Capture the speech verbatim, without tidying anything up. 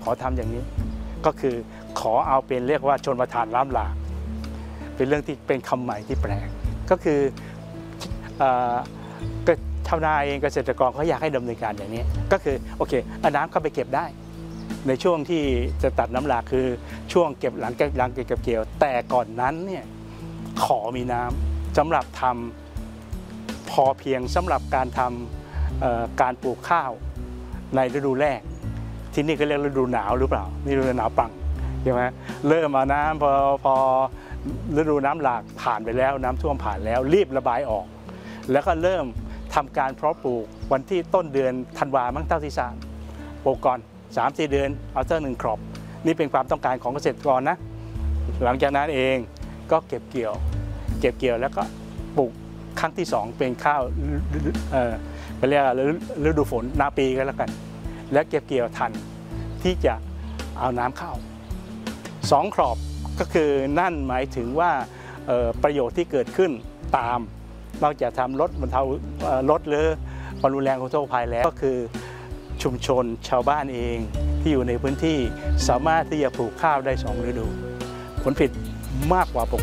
ขอทำอย่างนี้ก็คือขอเอาเป็นเรียกว่าชนประทานล้ำหลากเป็นเรื่องที่เป็นคำใหม่ที่แปลกก็คือชาวนาเองเกษตรกรเขาอยากให้ดำเนินการอย่างนี้ก็คือโอเคเอาน้ำเข้าไปเก็บได้ในช่วงที่จะตัดน้ำหลากคือช่วงเก็บหลังเก็บหลังเก็บเกี่ยวแต่ก่อนนั้นเนี่ยขอมีน้ำสำหรับทำพอเพียงสำหรับการทำการปลูกข้าวในฤดูแรกที่นี่ก็เรียกฤดูหนาวหรือเปล่านี่ฤดูหนาวปังใช่ไหมเริ่มมาน้ำพอพอฤดูน้ำหลากผ่านไปแล้วน้ำท่วมผ่านแล้วรีบระบายออกแล้วก็เริ่มทำการเพาะปลูกวันที่ต้นเดือนธันวามั้งเท่าที่ทราบปลูกก่อน สามสี่ เดือนเอาเท่าหนึ่งครอบนี่เป็นความต้องการของเกษตรกรนะหลังจากนั้นเองก็เก็บเกี่ยวเก็บเกี่ยวแล้วก็ปลูกครั้งที่สองเป็นข้าวเอ่อไปเรียกฤดูฝนนาปีกันแล้วกันและเก็บเกี่ยวทันที่จะเอาน้ำเข้าสองครอบก็คือนั่นหมายถึงว่าประโยชน์ที่เกิดขึ้นตามนอกจากทำลดบรรเทาลดหรือความรุนแรงของโรคภัยแล้วก็คือชุมชนชาวบ้านเองที่อยู่ในพื้นที่สามารถที่จะปลูกข้าวได้สองฤดูผลผลิตมากกว่าปกติ